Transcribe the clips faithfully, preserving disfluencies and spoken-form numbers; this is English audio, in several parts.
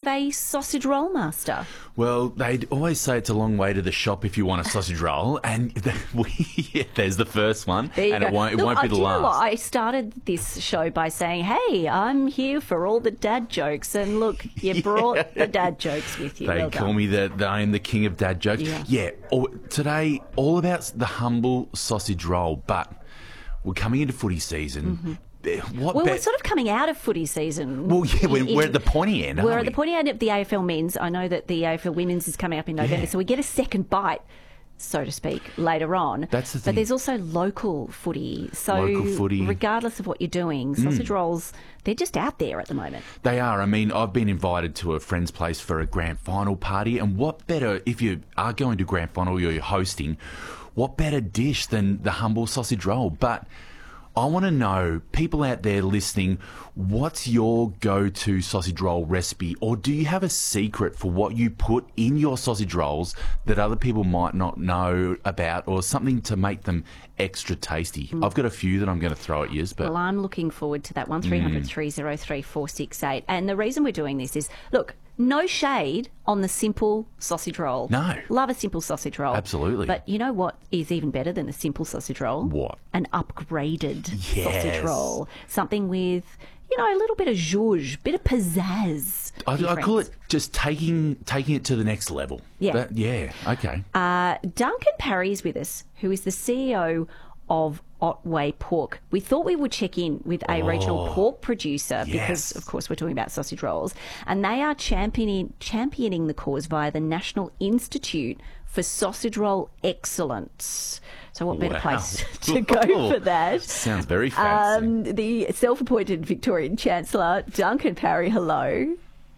a sausage roll master? Well, they'd always say it's a long way to the shop if you want a sausage roll, and the, we, yeah, there's the first one, and go. it won't, it Look, won't be I, the do you know what? last. I started this show by saying, hey, I'm here for all the dad jokes, and look, you Yeah. brought the dad jokes with you. They Well call done. me the, the I am the king of dad jokes. Yeah. Yeah. Or, today, all about the humble sausage roll, but we're coming into footy season. What Well, be- we're sort of coming out of footy season. Well, yeah, we're, In- we're at the pointy end, aren't We're we? at the pointy end of the A F L men's. I know that the A F L women's is coming up in November, Yeah. so we get a second bite, so to speak, later on. That's the But thing. there's also local footy. So Local footy. Mm. regardless of what you're doing, sausage rolls, they're just out there at the moment. They are. I mean, I've been invited to a friend's place for a grand final party, and what better, if you are going to grand final or you're hosting, what better dish than the humble sausage roll? But I want to know, people out there listening, what's your go-to sausage roll recipe? Or do you have a secret for what you put in your sausage rolls that other people might not know about, or something to make them extra tasty? I've got a few that I'm going to throw at you, but Well, I'm looking forward to that. one three hundred three oh three four six eight. And the reason we're doing this is, look, no shade on the simple sausage roll. No. Love a simple sausage roll. Absolutely. But you know what is even better than a simple sausage roll? What? An upgraded Yes. sausage roll. Something with, you know, a little bit of zhuzh, bit of pizzazz. I, dear I call friends. it just taking taking it to the next level. Yeah. That- yeah, okay. Uh, Duncan Parry is with us, who is the C E O of Otway Pork. We thought we would check in with a regional pork producer because, yes. of course, we're talking about sausage rolls, and they are championing championing the cause via the National Institute for Sausage Roll Excellence. So, what better Wow. place to go for that? Sounds very fancy. Um, the self-appointed Victorian Chancellor, Duncan Parry. Hello.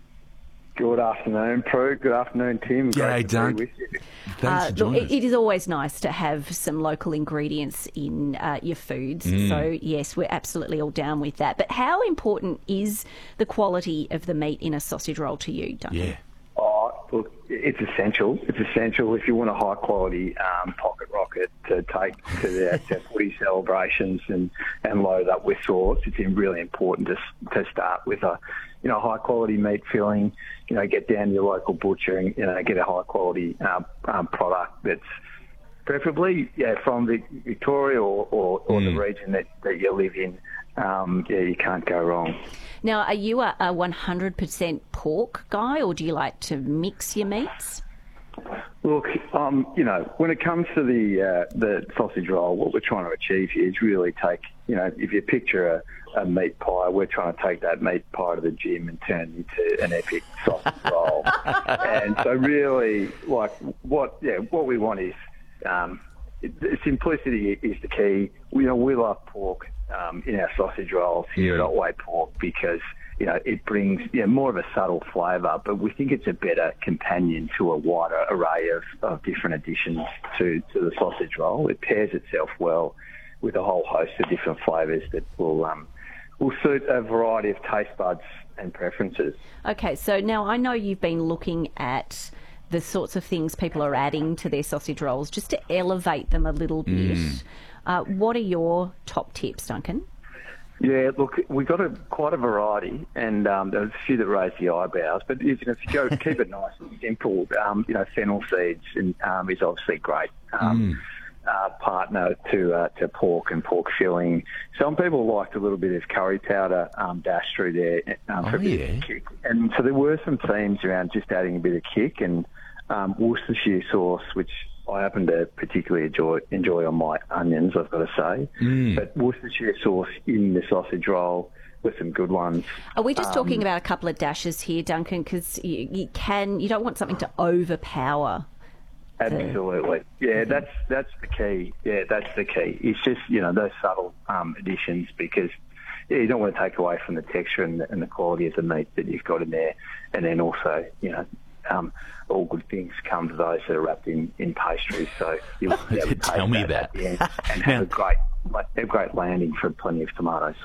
Good afternoon, Prue. Good afternoon, Tim. G'day, Great to Dunk. be with you. Thanks Uh, for look, joining it, us. it is always nice to have some local ingredients in uh, your foods. Mm. So, yes, we're absolutely all down with that. But how important is the quality of the meat in a sausage roll to you, Duncan? Yeah. Oh, look, it's essential. It's essential if you want a high quality um, pocket rocket to take to their, their footy celebrations and, and load up with sauce. It's really important to to start with a you know high quality meat filling. You know, get down to your local butcher and you know get a high quality uh, um, product that's preferably yeah from Vic- Victoria or, or, or the region that, that you live in. Um, yeah, you can't go wrong. Now, are you a, a one hundred percent pork guy, or do you like to mix your meats? Look, um, you know, when it comes to the uh, the sausage roll, what we're trying to achieve here is really take, you know, if you picture a, a meat pie, we're trying to take that meat pie to the gym and turn it into an epic sausage roll. And so, really, like, what, yeah, what we want is um, the simplicity is the key. We, you know, we love pork um, in our sausage rolls here at Otway Pork because, you know, it brings you know, more of a subtle flavour, but we think it's a better companion to a wider array of, of different additions to, to the sausage roll. It pairs itself well with a whole host of different flavours that will um, will suit a variety of taste buds and preferences. Okay, so now I know you've been looking at the sorts of things people are adding to their sausage rolls just to elevate them a little bit. Uh, what are your top tips, Duncan? Yeah, look, we've got a quite a variety, and um, there's a few that raise the eyebrows. But if, if you go keep it nice and simple, um, you know, fennel seeds and, um, is obviously great um, uh, partner to uh, to pork and pork filling. Some people liked a little bit of curry powder um, dashed through there um, for Oh, a bit yeah. of kick. And so there were some themes around just adding a bit of kick and um, Worcestershire sauce, which I happen to particularly enjoy enjoy on my onions, I've got to say. Mm. But Worcestershire sauce in the sausage roll with some good ones. Are we just Um, talking about a couple of dashes here, Duncan? Because you, you can, you don't want something to overpower. Absolutely. Yeah, that's that's the key. Yeah, that's the key. It's just, you know, those subtle um, additions because yeah, you don't want to take away from the texture and the, and the quality of the meat that you've got in there. And then also, you know, um, all good things come to those that are wrapped in, in pastry. So you'll be able to Tell taste me that that. at the end and have a great, like, a great landing for plenty of tomato sauce.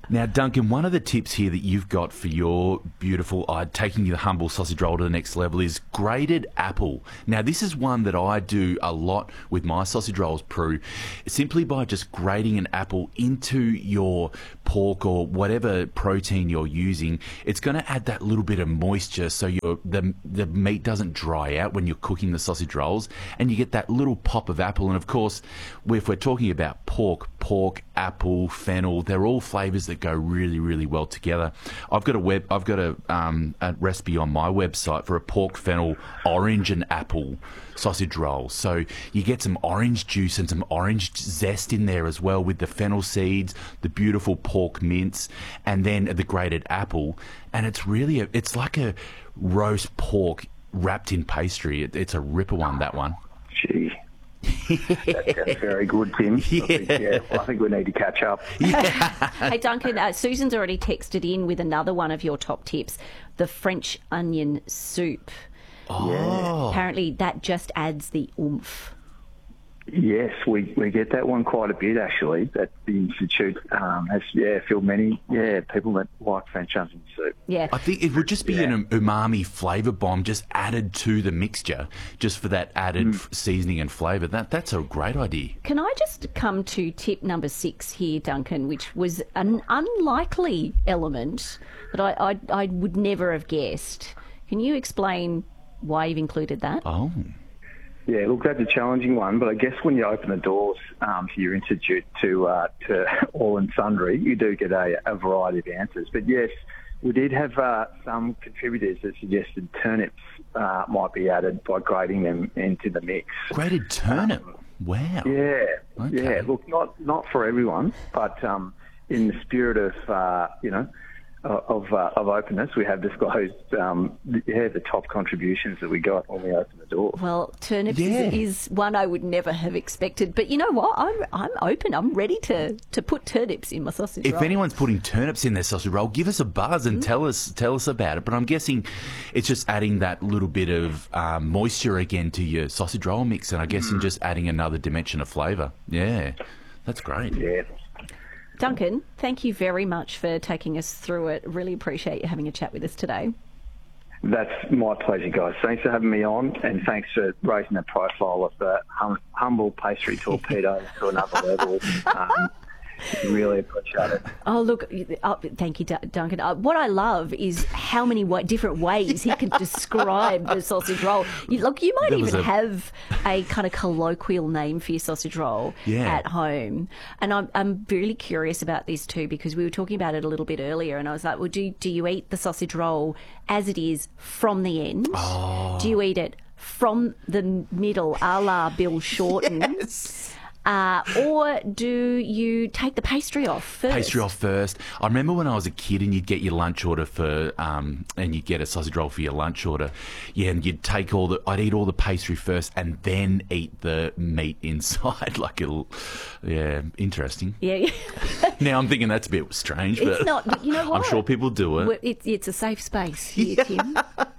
Now, Duncan, one of the tips here that you've got for your beautiful, uh, taking the humble sausage roll to the next level is grated apple. Now, this is one that I do a lot with my sausage rolls, Prue, simply by just grating an apple into your pork or whatever protein you're using. It's going to add that little bit of moisture so your the, the meat doesn't dry out when you're cooking the sausage rolls, and you get that little pop of apple. And, of course, if we're talking about pork, pork, apple, fennel, they're all flavours that go really, really well together. I've got a web, I've got a, um, a recipe on my website for a pork, fennel, orange and apple sausage roll. So you get some orange juice and some orange zest in there as well with the fennel seeds, the beautiful pork mince, and then the grated apple. And it's really, a, it's like a roast pork wrapped in pastry. It, it's a ripper one, that one. Gee. That sounds very good, Tim. Yeah. I think, yeah, I think we need to catch up. Hey, Duncan, uh, Susan's already texted in with another one of your top tips, the French onion soup. Oh. Apparently that just adds the oomph. Yes, we, we get that one quite a bit, actually. That the Institute um, has, yeah, filled many, yeah, people that like French onion soup. Yeah. I think it would just be Yeah. an umami flavour bomb just added to the mixture, just for that added f seasoning and flavour. That That's a great idea. Can I just come to tip number six here, Duncan, which was an unlikely element that I, I, I would never have guessed. Can you explain why you've included that? Oh. Yeah, look, that's a challenging one, but I guess when you open the doors um, to your institute to uh, to all and sundry, you do get a, a variety of answers. But yes, we did have uh, some contributors that suggested turnips uh, might be added by grating them into the mix. Grated turnip. Wow. Yeah, Okay. yeah. Look, not not for everyone, but um, in the spirit of uh, you know uh, of uh, of openness, we have disclosed um, the, yeah the top contributions that we got when we opened the door. Well, turnips Yeah. is, is one I would never have expected. But you know what? I'm I'm open. I'm ready to, to put turnips in my sausage If roll. anyone's putting turnips in their sausage roll, give us a buzz and tell us tell us about it. But I'm guessing it's just adding that little bit of um, moisture again to your sausage roll mix, and I guess in just adding another dimension of flavour. Yeah, that's great. Yeah. Duncan, thank you very much for taking us through it. Really appreciate you having a chat with us today. That's my pleasure, guys. Thanks for having me on, and thanks for raising the profile of the hum- humble pastry torpedo to another level. Um, really appreciate it. Oh, look, oh, thank you, D- Duncan. Uh, what I love is how many wa- different ways he can describe the sausage roll. You, look, you might There was even a- have a kind of colloquial name for your sausage roll Yeah. at home. And I'm, I'm really curious about this too, because we were talking about it a little bit earlier, and I was like, well, do, do you eat the sausage roll as it is from the end? Oh. Do you eat it from the middle, a la Bill Shorten? Yes. Uh, or do you take the pastry off first? Pastry off first. I remember when I was a kid and you'd get your lunch order for, um, and you'd get a sausage roll for your lunch order. Yeah, and you'd take all the, I'd eat all the pastry first and then eat the meat inside. Like it'll, yeah, interesting. Yeah, yeah. Now I'm thinking that's a bit strange, It's but not, but you know what? I'm sure people do it. Well, It's, it's a safe space here, Tim.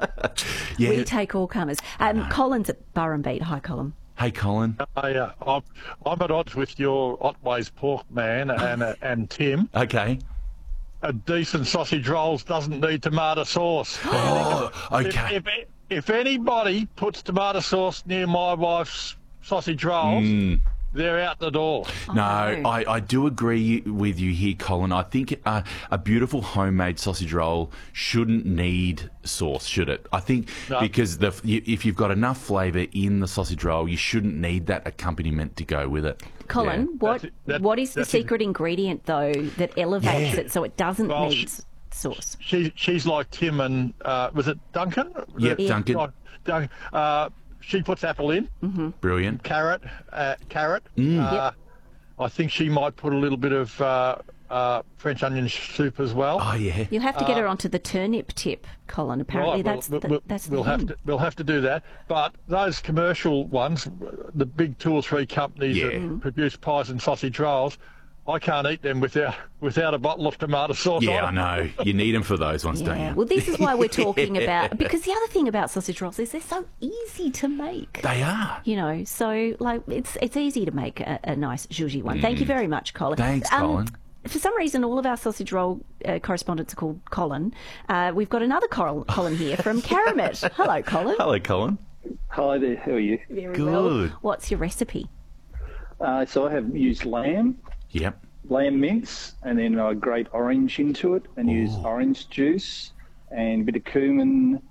Yeah. We take all comers. Um, Colin's at Burrumbeat. Hi, Colin. Hey, Colin. I, uh, I'm, I'm at odds with your Otways pork man and uh, and Tim. Okay. A decent sausage rolls doesn't need tomato sauce. Oh, okay. If, if if anybody puts tomato sauce near my wife's sausage rolls, Mm. they're out the door. No, no. I, I do agree with you here, Colin. I think uh, a beautiful homemade sausage roll shouldn't need sauce, should it? I think No. because the you, if you've got enough flavour in the sausage roll, you shouldn't need that accompaniment to go with it. Colin, Yeah. what That's it. That- what is the that's it. secret ingredient, though, that elevates Yeah. it so it doesn't Well, need she- s- sauce? She she's like Tim and uh, was it Duncan? Yep, The- Duncan. Right, Duncan. Uh, she puts apple in, Brilliant. carrot, uh, carrot. Mm. Uh, Yep. I think she might put a little bit of uh, uh, French onion soup as well. Oh, yeah. You'll have to get her onto the turnip tip, Colin. Apparently, Right, well, that's we'll, the, we'll- that's the we'll have thing. to we'll have to do that. But those commercial ones, the big two or three companies Yeah. that produce pies and sausage rolls, I can't eat them without without a bottle of tomato sauce. Yeah, I on it. know. You need them for those ones, don't Yeah. you? Well, this is why we're talking about, because the other thing about sausage rolls is they're so easy to make. They are. You know, so like it's it's easy to make a, a nice zhuzhi one. Thank you very much, Colin. Thanks, Um, Colin. for some reason, all of our sausage roll uh, correspondents are called Colin. Uh, we've got another Col- Colin here from Karamat. Hello, Colin. Hello, Colin. Hi there, how are you? Very Good. well. What's your recipe? Uh, so I have used lamb, Yep. lamb mince, and then I grate orange into it and use Ooh. orange juice and a bit of cumin,